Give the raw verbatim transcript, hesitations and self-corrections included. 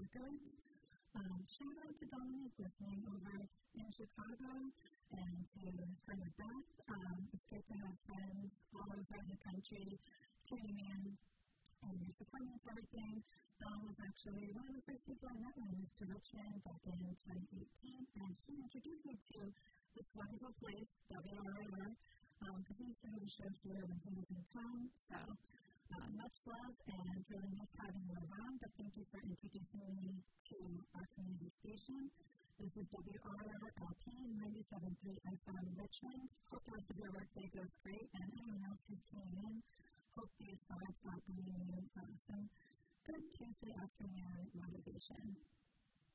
Records. Um, shout out to Dominic listening over in Chicago and to his friend Beth. Um, it's great to have friends all over the country tuning in and your supporting us everything. Dom was actually one of the first people I met when I moved to Richmond back in twenty eighteen, and he introduced me to this wonderful place, W R I R, because um, he used to have a show here when he was in town. So, uh, much love and really nice having you around, but thank you for introducing me to our community station. This is W R I R L P ninety-seven point three F M Richmond. Hope the rest of your workday goes great, and anyone else who's tuning in, hope these thoughts are bringing you uh, some good Tuesday afternoon motivation.